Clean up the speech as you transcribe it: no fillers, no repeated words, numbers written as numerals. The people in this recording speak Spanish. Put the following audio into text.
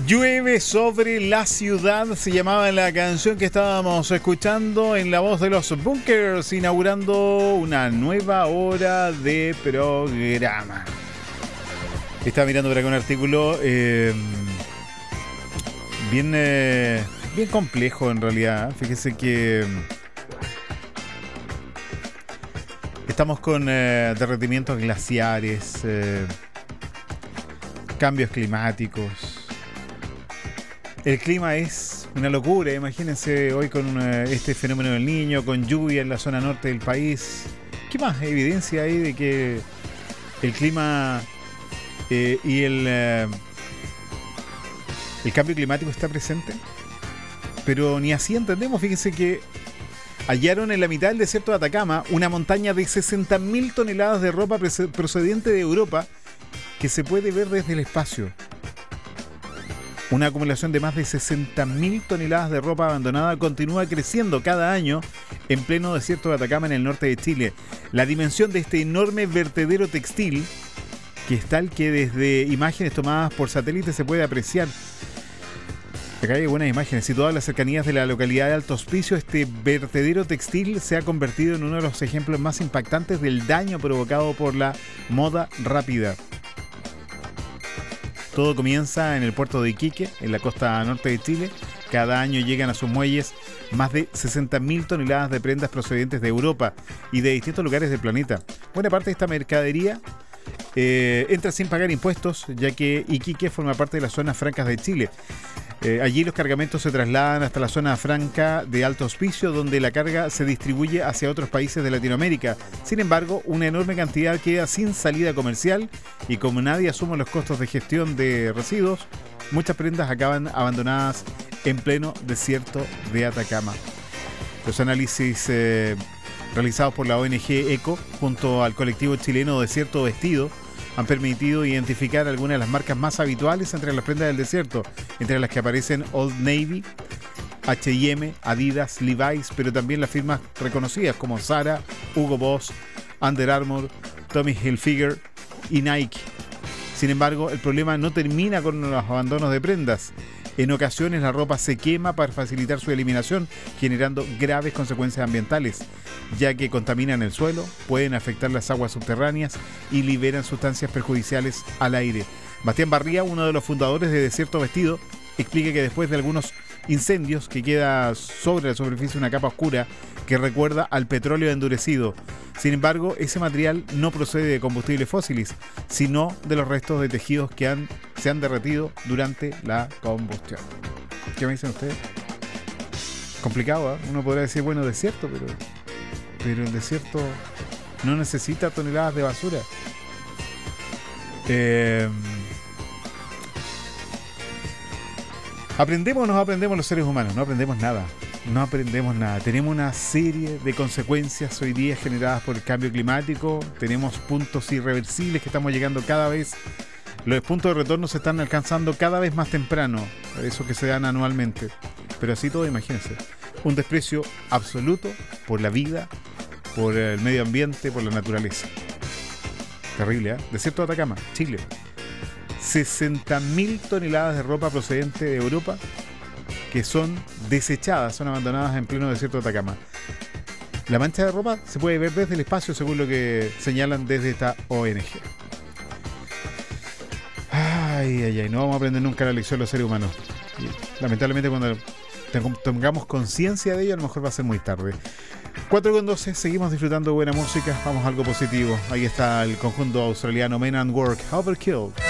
Llueve sobre la ciudad, se llamaba la canción que estábamos escuchando en la voz de los Bunkers, inaugurando una nueva hora de programa. Estaba mirando por acá un artículo bien complejo en realidad. Fíjese que estamos con derretimientos glaciares, cambios climáticos. El clima es una locura, imagínense hoy con este fenómeno del Niño, con lluvia en la zona norte del país. ¿Qué más evidencia hay de que el clima y el cambio climático está presente? Pero ni así entendemos. Fíjense que hallaron en la mitad del desierto de Atacama una montaña de 60.000 toneladas de ropa procedente de Europa que se puede ver desde el espacio. Una acumulación de más de 60.000 toneladas de ropa abandonada continúa creciendo cada año en pleno desierto de Atacama en el norte de Chile. La dimensión de este enorme vertedero textil, que es tal que desde imágenes tomadas por satélite se puede apreciar. Acá hay buenas imágenes. Situado en las cercanías de la localidad de Alto Hospicio, este vertedero textil se ha convertido en uno de los ejemplos más impactantes del daño provocado por la moda rápida. Todo comienza en el puerto de Iquique, en la costa norte de Chile. Cada año llegan a sus muelles más de 60.000 toneladas de prendas procedentes de Europa y de distintos lugares del planeta. Buena parte de esta mercadería entra sin pagar impuestos, ya que Iquique forma parte de las zonas francas de Chile. Allí los cargamentos se trasladan hasta la zona franca de Alto Hospicio, donde la carga se distribuye hacia otros países de Latinoamérica. Sin embargo, una enorme cantidad queda sin salida comercial y como nadie asume los costos de gestión de residuos, muchas prendas acaban abandonadas en pleno desierto de Atacama. Los análisis realizados por la ONG ECO junto al colectivo chileno Desierto Vestido han permitido identificar algunas de las marcas más habituales entre las prendas del desierto, entre las que aparecen Old Navy, H&M, Adidas, Levi's, pero también las firmas reconocidas como Zara, Hugo Boss, Under Armour, Tommy Hilfiger y Nike. Sin embargo, el problema no termina con los abandonos de prendas. En ocasiones la ropa se quema para facilitar su eliminación, generando graves consecuencias ambientales, ya que contaminan el suelo, pueden afectar las aguas subterráneas y liberan sustancias perjudiciales al aire. Bastián Barría, uno de los fundadores de Desierto Vestido, explica que después de algunos incendios que queda sobre la superficie una capa oscura que recuerda al petróleo endurecido. Sin embargo, ese material no procede de combustibles fósiles, sino de los restos de tejidos que se han derretido durante la combustión. ¿Qué me dicen ustedes? Complicado, ¿eh? Uno podría decir, bueno, desierto, pero el desierto no necesita toneladas de basura. ¿Aprendemos o no aprendemos los seres humanos? No aprendemos nada. No aprendemos nada. Tenemos una serie de consecuencias hoy día generadas por el cambio climático. Tenemos puntos irreversibles que estamos llegando cada vez. Los puntos de retorno se están alcanzando cada vez más temprano. Esos que se dan anualmente. Pero así todo, imagínense. Un desprecio absoluto por la vida, por el medio ambiente, por la naturaleza. Terrible, ¿eh? Desierto de Atacama, Chile. 60.000 toneladas de ropa procedente de Europa que son desechadas, son abandonadas en pleno desierto de Atacama. La mancha de ropa se puede ver desde el espacio, según lo que señalan desde esta ONG. Ay, no vamos a aprender nunca la lección de los seres humanos. Y, lamentablemente, cuando tengamos conciencia de ello, a lo mejor va a ser muy tarde. 4:12, seguimos disfrutando de buena música. Vamos a algo positivo. Ahí está el conjunto australiano Men and Work, Overkill.